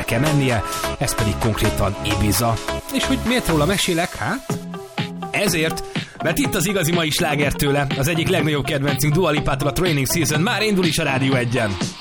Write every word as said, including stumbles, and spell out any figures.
kell mennie, ez pedig konkrétan Ibiza. És hogy miért róla mesélek? Hát? Ezért, mert itt az igazi mai sláger tőle, az egyik legnagyobb kedvencünk Dua Lipától, a Training Season már indul is a Rádió egyen.